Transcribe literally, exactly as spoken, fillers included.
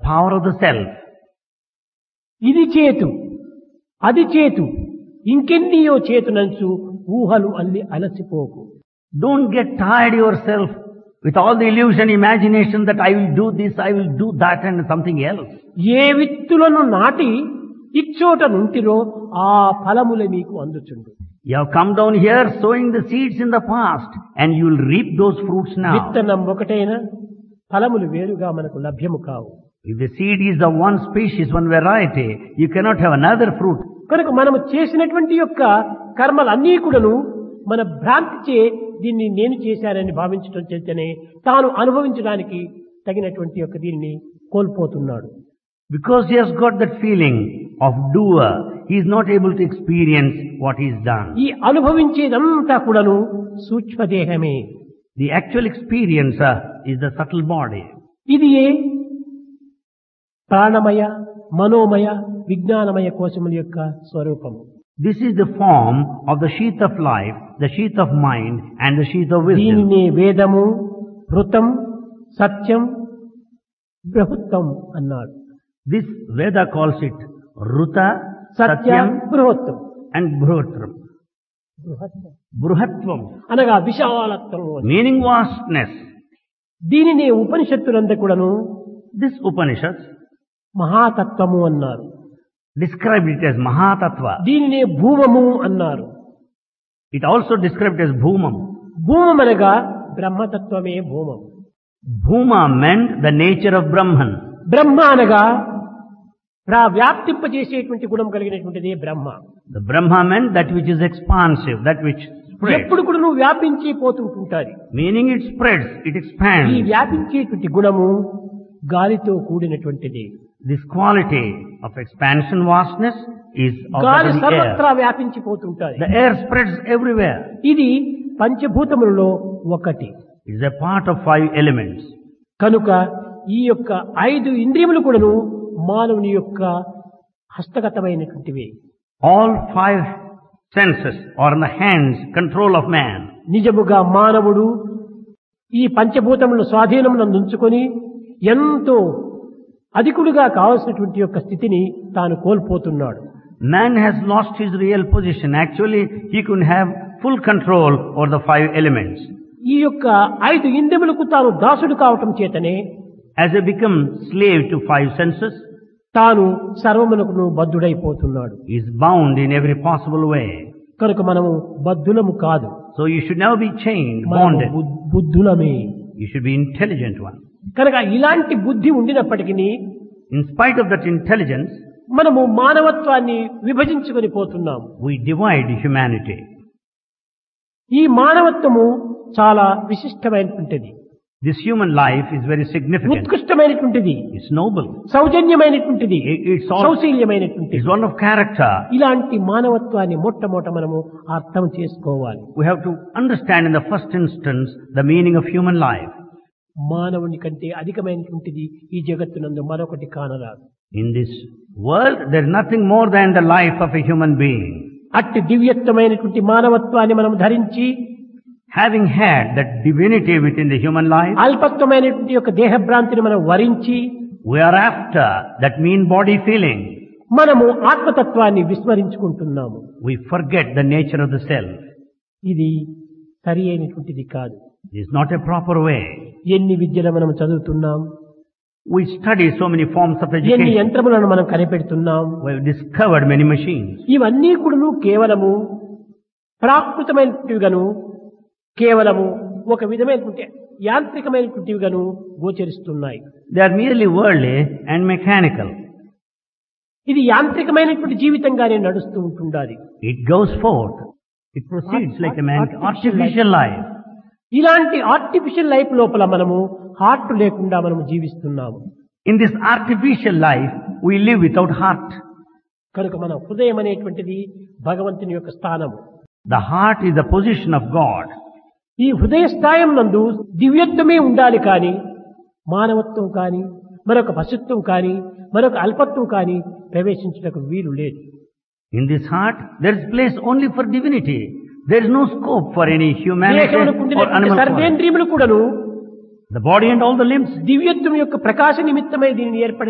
power of the self. ఇది చేతు అది చేతు ఇంకెన్నియో చేతునంచు ఊహలు అల్లి అలసిపోకు. Don't get tired yourself with all the illusion, imagination that I will do this, I will do that and something else. ఏ విత్తులను నాటి ఇచ్చోట నుంటిరో ఆ ఫలములే మీకు అందుచుండు. You have come down here sowing the seeds in the past and you will reap those fruits now. విత్తనం ఒకటైనా ఫలములు వేరుగా మనకు లభ్యము కావు. If the seed is the one species, one variety, you cannot have another fruit. కనుక మనము చేసినటువంటి యొక్క కర్మలన్నీ కూడాను మన భ్రాంతిచే దీన్ని నేను చేశానని భావించడం చేతనే తాను అనుభవించడానికి తగినటువంటి యొక్క దీనిని కోల్పోతున్నాడు. Because he has got that feeling of doer, he is not able to experience what he has done. ఈ అనుభవించేదంతా కూడాను సూక్ష్మదేహమే. The actual experiencer is the subtle body. ఇది ప్రాణమయ మనోమయ విజ్ఞానమయ కోశముల యొక్క స్వరూపము. This is the form of the sheath of life, the sheath of mind and the sheath of wisdom. దీనినే వేదము ఋతం సత్యం బృహత్తం అన్నాడు. This Veda calls it Ruta, Satyam Satyam బృహత్తం and Bruhatram. బృహత్తం Bruhatvam, అనగా విశాలత్వము అని. meaning vastness. దీనినే ఉపనిషత్తులంతా కూడాను This Upanishads మహాతత్వము అన్నారు. described it as Mahatattva. దీనినే భూమము అన్నారు. It also described it as Bhumam. భూమం అనగా బ్రహ్మతత్వమే భూమం. Bhuma meant the nature of Brahman. బ్రహ్మ అనగా ప్రా వ్యాప్తింపజేసేటువంటి గుణం కలిగినటువంటిది బ్రహ్మ. The Brahma meant that which is expansive, that which spreads. ఎప్పుడు కూడా నువ్వు వ్యాపించి పోతుంటుంటాది. Meaning it spreads, it ఈ expands. వ్యాపించేటువంటి గుణము గాలితో కూడినటువంటిది. This quality of expansion, vastness is of గాలి the సర్వత్రా air. వ్యాపించి పోతుంటాది. The air spreads everywhere. ఇది పంచభూతములలో ఒకటి. It is a part of five elements. కనుక ఈ యొక్క ఐదు ఇంద్రియములు కూడాను మానవుని యొక్క హస్తగతమైనటువంటివి. All five senses are in the hands, control of man. నిజముగా మానవుడు ఈ పంచభూతములను స్వాధీనమునందు ఉంచుకొని ఎంతో అధికుడుగా కావలసినటువంటి యొక్క స్థితిని తాను కోల్పోతున్నాడు. Man has lost his real position. Actually, he could have full control over the five elements. ఈ యొక్క ఐదు ఇంద్రియములకు తాను దాసుడు కావటం చేతనే As he becomes slave to five senses, తాను సర్వమునకును బద్ధుడైపోతున్నాడు. he is bound in every possible way. కనుక మనము బద్ధులము కాదు, So you should never be chained, మనము bonded. బుద్- బుద్ధులమే. You should be intelligent one. కనుక ఇలాంటి బుద్ధి ఉండినప్పటికీ In spite of that intelligence, మనము మానవత్వాన్ని విభజించుకొని పోతున్నాము. we divide humanity. ఈ మానవత్వము చాలా విశిష్టమైనటువంటిది, This human life is very significant. ఉత్కృష్టమైనటువంటిది, It's noble. సౌజన్యమైనటువంటిది, It- It's all, సౌశీల్యమైనటువంటిది. it's one of character. ఇలాంటి మానవత్వాన్ని మొట్టమొదట మనము అర్థం చేసుకోవాలి. We have to understand in the first instance the meaning of human life. మానవుని కంటే అధికమైనటువంటిది ఈ జగత్తునందు మరొకటి కానరాదు. In this world, there is nothing more than the life of a human being. అట్టి దివ్యత్వమైనటువంటి మానవత్వాన్ని మనం ధరించి Having had that divinity within the human life, అల్పత్వమైనటువంటి యొక్క దేహభ్రాంతిని మనం వరించి we are after that mean body feeling. మనము ఆత్మతత్వాన్ని విస్మరించుకుంటున్నాము. We forget the nature of the self. ఇది సరి అయినటువంటిది కాదు. It is not a proper way. ఎన్ని విద్యలు మనం చదువుతున్నాం, We study so many forms of ఎన్ని education. యంత్రములను మనం కనిపెడుతున్నాం. We have discovered many machines. ఇవన్నీ కూడా కేవలము ప్రాకృతమైనటువంటివిగాను కేవలము ఒక విధమైనటువంటి యాంత్రికమైనటువంటివిగాను గోచరిస్తున్నాయి. They are merely worldly and mechanical. ఇది యాంత్రికమైనటువంటి జీవితంగానే నడుస్తూ ఉంటుండాలి. It goes forth. It proceeds like a man, artificial life. ఇలాంటి ఆర్టిఫిషియల్ లైఫ్ లోపల మనము హార్ట్ లేకుండా మనము జీవిస్తున్నాము. In this artificial life, we live without heart. కనుక మన హృదయం అనేటువంటిది భగవంతుని యొక్క స్థానము. The heart is the position of God. ఈ హృదయ స్థాయం నందు దివ్యత్వమే ఉండాలి కానీ మానవత్వం కానీ మరొక పశుత్వం కానీ మరొక అల్పత్వం కానీ ప్రవేశించడానికి వీలు లేదు. In this heart, there is place only for divinity. There is no scope for any humanity దేహమునకు or ఉండినటువంటి animal quality. సర్వేంద్రియములు కూడాను The body and all the limbs, దివ్యత్వం యొక్క ప్రకాశ నిమిత్తమై దీనిని ఏర్పడి